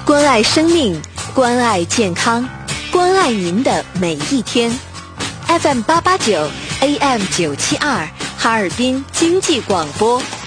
关爱生命，关爱健康，关爱您的每一天。FM 889 AM 972，哈尔滨经济广播。